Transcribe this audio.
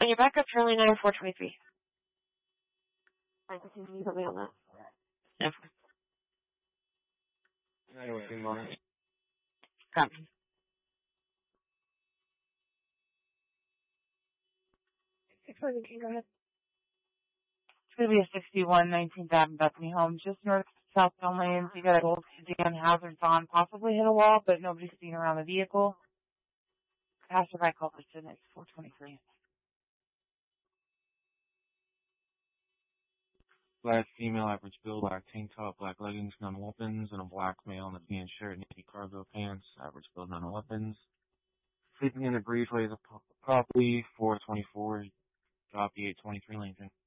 When you're back up, Charlie 9 423. Alright, can you put me on that? Yeah. Good morning. Copy. Excellent, you can go ahead. It's going to be a 61 19th Avenue Bethany home, just north southbound lanes. You got old sedan hazards on, possibly hit a wall, but nobody's seen around the vehicle. Passerby culprit it's 423. Black female, average build, black tank top, black leggings, none weapons, and a black male in a tan shirt, navy cargo pants, average build, none weapons. Sleeping in the breezeway of the property, 424, copy 823 Lincoln.